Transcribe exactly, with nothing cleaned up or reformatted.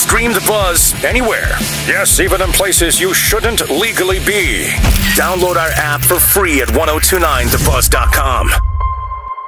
Stream The Buzz anywhere. Yes, even in places you shouldn't legally be. Download our app for free at ten twenty-nine the buzz dot com.